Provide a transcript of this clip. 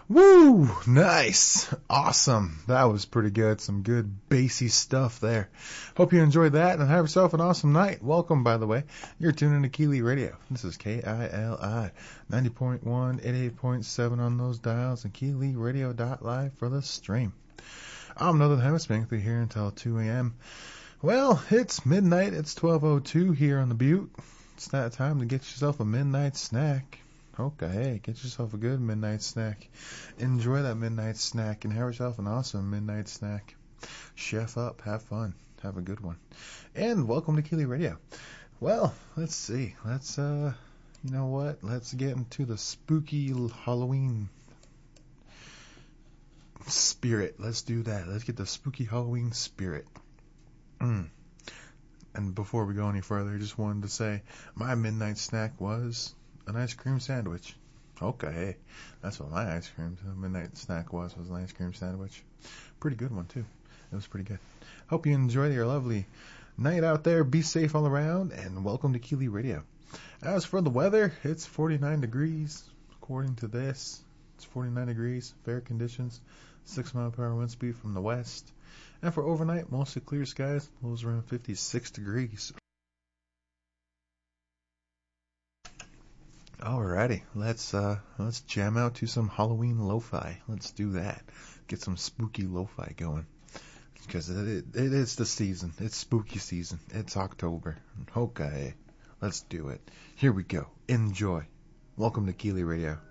Woo! Nice. Awesome. That was pretty good. Some good bassy stuff there. Hope you enjoyed that and have yourself an awesome night. Welcome, by the way. You're tuning to Keeley Radio. This is KILI 90.1, 88.7 on those dials and KeelyRadio.live for the stream. I'm Northern Hemisphere here until 2 a.m. Well, it's midnight. It's 12:02 here on the Butte. It's that time to get yourself a midnight snack. Okay, hey, get yourself a good midnight snack. Enjoy that midnight snack and have yourself an awesome midnight snack. Chef up, have fun, have a good one. And welcome to Keeley Radio. Well, let's see. Let's you know what? Let's get into the spooky Halloween spirit. Let's do that. Let's get the spooky Halloween spirit. And before we go any further, I just wanted to say my midnight snack was an ice cream sandwich. Okay, hey, that's what my midnight snack was an ice cream sandwich. Pretty good one, too. It was pretty good. Hope you enjoy your lovely night out there. Be safe all around, and welcome to Keeley Radio. As for the weather, it's 49 degrees. According to this, it's 49 degrees, fair conditions, 6-mile-per-hour wind speed from the west. And for overnight, mostly clear skies, lows around 56 degrees. Alrighty, let's jam out to some Halloween lo-fi. Let's do that. Get some spooky lo-fi going. Because it is the season. It's spooky season. It's October. Okay, let's do it. Here we go. Enjoy. Welcome to Keeley Radio.